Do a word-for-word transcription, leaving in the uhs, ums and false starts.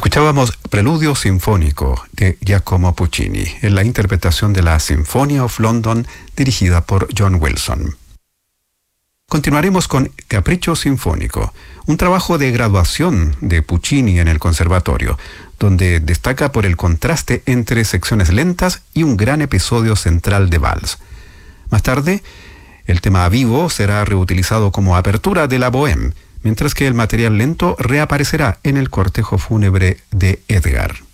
Escuchábamos Preludio Sinfónico de Giacomo Puccini en la interpretación de la Symphony of London dirigida por John Wilson. Continuaremos con Capricho Sinfónico, un trabajo de graduación de Puccini en el conservatorio, donde destaca por el contraste entre secciones lentas y un gran episodio central de vals. Más tarde, el tema vivo será reutilizado como apertura de la Bohème, mientras que el material lento reaparecerá en el cortejo fúnebre de Edgar.